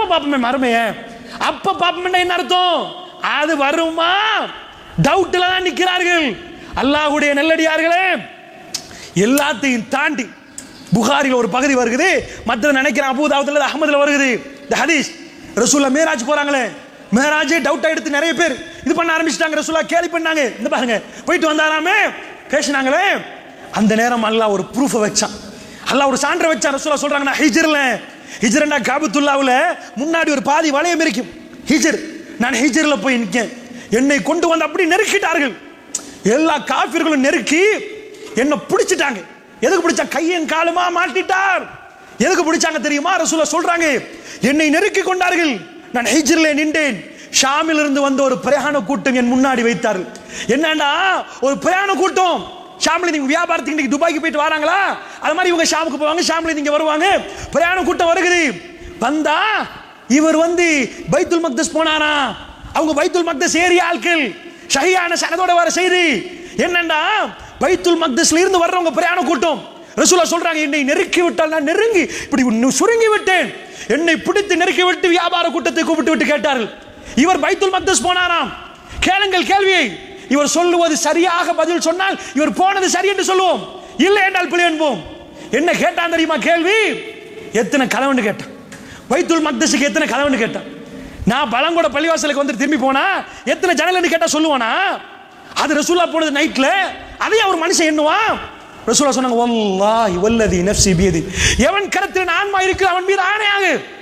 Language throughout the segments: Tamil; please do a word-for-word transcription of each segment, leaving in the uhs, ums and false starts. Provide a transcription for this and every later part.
அப்புறம் பாப்போமே மறுமைய, அப்ப பாப்போம்னா என்ன அர்த்தம்? அது வருமா டவுட்ல தான் நிற்கிறார்கள். அல்லாஹ்வுடைய நல்லடியார்களே, எல்லாத்தையும் தாண்டி புகாரில் ஒரு பகுதி வருகிறது, மற்ற நினைக்கிறேன் அபூதாவுதுல அஹ்மதுல வருகிறது இந்த ஹதீஸ். ரசூலுல்லாஹ் மேராஜ் போறாங்களே, மேராஜே டவுட் எடுத்து நிறைய பேர் இது பண்ண ஆரம்பிச்சிட்டாங்க. ரசூலுல்லாஹ் கேலி பண்ணாங்க, இந்த பாருங்க போயிட்டு வந்தாராமே பேசினாங்களே. அந்த நேரம் அல்லாஹ் ஒரு ப்ரூஃப் வச்சான், அல்லாஹ் ஒரு சான்றை வச்சான். ரசூலுல்லாஹ் சொல்றாங்க, நான் ஹிஜ்ர்ல ஹிஜ்ரண்டா காபத்துல்லாவுல முன்னாடி ஒரு பாதி வளையம் இருக்கும் ஹிஜ்ர், நான் ஹிஜ்ர்ல போய் நிற்கேன், என்னை கொண்டு வந்து அப்படி நெருக்கிட்டார்கள். எல்லா காஃபிர்களும் நெருக்கி என்ன பிடிச்சிட்டாங்க. எதுக்கு பிடிச்சா? கையன் காலுமா மாட்டிட்டார். எதுக்கு பிடிச்சாங்க தெரியுமா? ரசூலுல்லாஹ் சொல்றாங்க, என்னை நெருக்கி கொண்டார்கள், நான் ஹிஜ்ரிலே நின்றேன். ஷாமில் இருந்து வந்த ஒரு பிரயாண கூட்டம் என் முன்னாடி வைத்தார்கள். என்னன்னா ஒரு பிரயாண கூட்டம், ஷாமில் நீங்க வியாபாரத்துக்கு இன்னைக்கு துபாய்க்கு போயிட்டு வராங்களா, அது மாதிரி இவங்க ஷாமுக்கு போவாங்க, ஷாமில் நீங்க வருவாங்க. பிரயாண கூட்டம் வருகிறது. வந்தா இவர் வந்து பைத்துல் மக்தஸ் போனாரா, அவங்க பைத்துல் மக்தஸ் ஏரிய ஆட்கள். ஷஹீஹான சனதோட வர செய்தி என்னன்னா, பைத்துல் மக்தஸ்ல இருந்து வர்றவங்க பிரயாண கூட்டம். ரசூலுல்லாஹ் சொல்றாங்க, என்னை நெருக்கி விட்டால் நான் நெருங்கி இப்படி சுருங்கி விட்டேன். என்னை பிடித்து நெருக்கி விட்டு வியாபார கூட்டத்தை கூப்பிட்டு விட்டு கேட்டார்கள், இவர் பைத்துல் மக்தஸ் போனாராம், கேளுங்கள் கேள்வியை. இவர் சொல்லுவது சரியாக பதில் சொன்னால் இவர் போனது சரி என்று சொல்லுவோம், இல்லை என்றால் பிழை என்போம். என்ன கேட்டான் தெரியுமா கேள்வி? எத்தனை கதவுன்னு கேட்டான். பைத்துல் மக்தஸுக்கு எத்தனை கதவுன்னு கேட்டான். நான் பலங்கோட பள்ளிவாசலுக்கு வந்து திரும்பி போனா எத்தனை ஜன்னல்னு கேட்டா சொல்லுவானா? அது ரசூலுல்லாஹ் போனது நைட்ல, அதே ஒரு மனுஷன் எண்ணுவான். ரசூலுல்லாஹ் சொன்னாங்க, வல்லாஹி வல்லதி நஃப்ஸி பியதி, எவன் கரத்தில் ஆன்மா இருக்கு அவன் மீது ஆணையாக.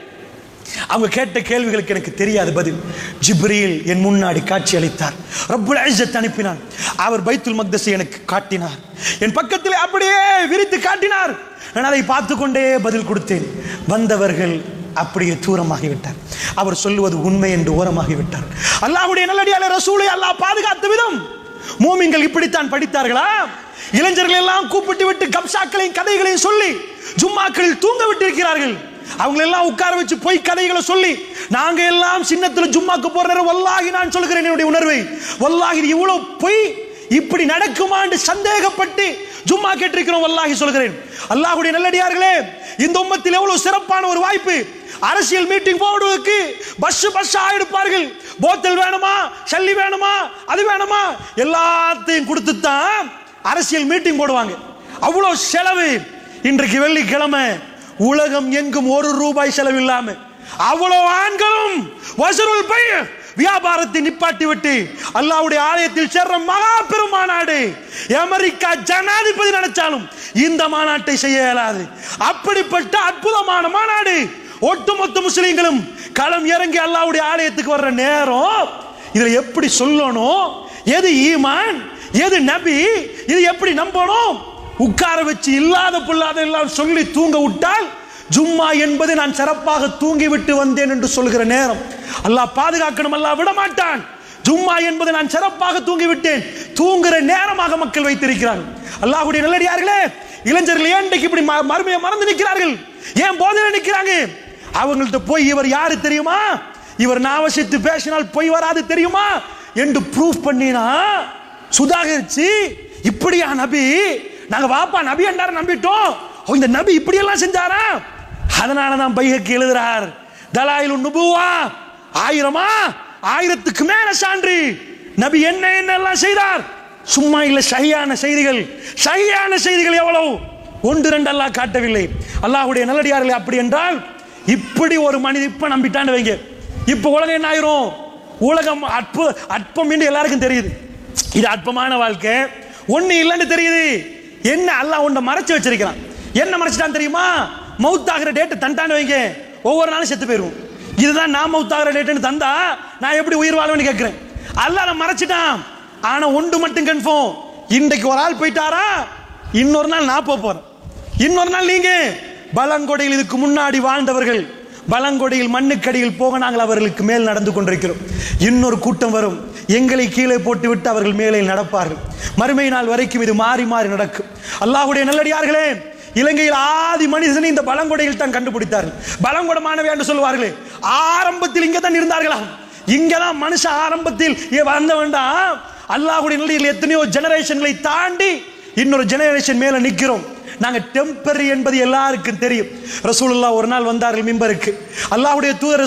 அவங்க கேட்ட கேள்விகளுக்கு எனக்கு தெரியாது பதில். ஜிப்ரீல் என் முன்னாடி காட்சி அளித்தார், ரப்புல் இஸ்ஸத் அனுப்பினான், அவர் பைத்துல் மக்தஸை எனக்கு காட்டினார், என் பக்கத்தில் அப்படியே விரித்து காட்டினார். நான் அதை பார்த்து கொண்டே பதில் கொடுத்தேன். வந்தவர்கள் அப்படியே தூரமாகிவிட்டார், அவர் சொல்லுவது உண்மை என்று ஓரமாகிவிட்டார். அல்லாஹ்வுடைய நல்லடியார்களே, ரசூலை அல்லாஹ் பாதுகாத்த விதம் மூமின்கள் இப்படித்தான் படித்தார்களா? இளைஞர்கள் எல்லாம் கூப்பிட்டு விட்டு கப்சாக்களையும் கதைகளையும் சொல்லி ஜும்மாக்களில் தூங்க விட்டு இருக்கிறார்கள். அவங்க எல்லாம் உட்கார வச்சு போய் கதைகளை சொல்லி, நாங்க எல்லாம் சின்னத்துல ஜும்மாக்கு போற நேரம் வல்லாஹி நான் சொல்கிறேன் என்னுடைய உணர்வை, வல்லாஹி இவ்வளவு பொய் இப்படி நடக்குமா என்று சந்தேகப்பட்டு ஜும்மா கேட்டிருக்கிறோம். வல்லாஹி சொல்கிறேன். அல்லாஹ்வுடைய நல்லடியார்களே, இந்த உம்மத்தில் எவ்வளவு சிறப்பான ஒரு வாய்ப்பு. அரசியல் மீட்டிங் போடுவதற்கு பஸ் பஸ் ஆயிடுப்பார்கள். போத்தல் வேணுமா, சல்லி வேணுமா, அது வேணுமா, எல்லாத்தையும் கொடுத்து தான் அரசியல் மீட்டிங் போடுவாங்க. அவ்வளவு செலவு. இன்றைக்கு வெள்ளிக்கிழமை உலகம் எங்கும் ஒரு ரூபாய் செலவு இல்லாம அவ்வளவு ஆண்களும் வசூல் பை வியாபாரத்தை நிப்பாட்டி விட்டு அல்லாஹ்வுடைய ஆலயத்தில் சேர்ற மகா பெரும் மாநாடு. அமெரிக்கா ஜனாதிபதி நினைச்சாலும் இந்த மாநாட்டை செய்ய இயலாது. அப்படிப்பட்ட அற்புதமான மாநாடு. ஒட்டுமொத்த முஸ்லிம்களும் களம் இறங்கி அல்லாஹ்வுடைய ஆலயத்துக்கு வர்ற நேரம் இதுல எப்படி சொல்லணும், எது ஈமான், எது நபி, இது எப்படி நம்பணும், உட்கார வச்சு இல்லாத பொல்லாத எல்லாம் சொல்லி தூங்க விட்டால் ஜும்மா என்பது நான் சிறப்பாக தூங்கி விட்டு வந்தேன் என்று சொல்கிற நேரம். அல்லாஹ் பாதுகாக்கணும், அல்லாஹ் விட மாட்டான். ஜும்மா என்பது நான் சிறப்பாக தூங்கி விட்டேன் தூங்குற நேரமாக மக்கள் வைத்திருக்கிறார்கள். அல்லாஹ்வுடைய நல்லடியார்களே, இளைஞர்கள் ஏன் இப்படி மறுமையை மறந்து நிற்கிறார்கள்? ஏன் போதையில நிற்கிறாங்க? அவங்கள்ட்ட போய் இவர் யாரு தெரியுமா, இவர் நாவசித்து பேசினால் போய் வராது தெரியுமா என்று ப்ரூஃப் பண்ணினா சுதாகரிச்சு, இப்படியா நபி, நாங்க வாப்பா நபி என்றார நம்பிட்டோம், இந்த நபி இப்படி எல்லாம் செஞ்சாரா? அதனாலதான் பைஹக்கி எழுதுறார், தலாயிலுன் நுபுவா, ஆயிரமா ஆயிரத்துக்கு மேல சான்று நபி என்ன என்னெல்லாம் செய்தார். சும்மா இல்ல, ஷஹீஹான செய்திகள். ஷஹீஹான செய்திகள் எவ்வளவு, ஒன்று ரெண்டு அல்லாஹ் காட்டவில்லை. அல்லாஹ்வுடைய நல்லடியார்களே, அப்படி என்றால் இப்படி ஒரு மனிதன் இப்ப நம்பிட்டான்னு வைங்க, இப்ப உலகம் என்ன ஆயிரும்? உலகம் அற்ப அற்பம் என்று எல்லாருக்கும் தெரியுது. இது அற்பமான வாழ்க்கை, ஒண்ணு இல்லைன்னு தெரியுது. என்ன அல்லாஹ் ஒன்றை மறைச்சு வச்சிருக்கிறான். என்ன மறைச்சிட்டான் தெரியுமா? மவுத்தாகிற டேட்டு தண்டான்னு வைங்க, ஒவ்வொரு நாளும் செத்து போயிருவோம். இதுதான் நான் மவுத்தாகிற டேட்டுன்னு தந்தா நான் எப்படி உயிர் வாழ்வேன்னு கேட்கிறேன். அல்லாஹ் நான் மறைச்சிட்டான். ஆனா ஒன்று மட்டும் கன்ஃபார்ம், இன்றைக்கு ஒரு ஆள் போயிட்டாரா, இன்னொரு நாள் நான் போறேன், இன்னொரு நாள் நீங்க. பலங்கொடையில் இதுக்கு முன்னாடி வாழ்ந்தவர்கள் பலங்கொடையில் மண்ணுக்கடியில் போக நாங்கள் அவர்களுக்கு மேல் நடந்து கொண்டிருக்கிறோம். இன்னொரு கூட்டம் வரும், எங்களை கீழே போட்டு விட்டு அவர்கள் மேலே நடப்பார்கள். மறுமை நாள் வரைக்கும் இது மாறி மாறி நடக்கும். அல்லாஹ்வுடைய நல்லடியார்களே, இலங்கையில் ஆதி மனிதனை இந்த பலங்கொடையில் தான் கண்டுபிடித்தார்கள். பலங்கொடமானவை என்று சொல்வார்களே, ஆரம்பத்தில் இங்கே தான் இருந்தார்களா? இங்கதான் மனுஷ ஆரம்பத்தில் வந்த வேண்டாம். அல்லாஹ்வுடைய நல்லடியார்கள் எத்தனையோ ஜெனரேஷன்களை தாண்டி இன்னொரு ஜெனரேஷன் மேல நிற்கிறோம். நாங்க டெம்பரரி என்பது எல்லாருக்கும் தெரியும். ரசூலுல்லாஹ் ஒரு நாள் வந்தார்கள் மிம்பருக்கு. அல்லாஹ்வுடைய தூதர்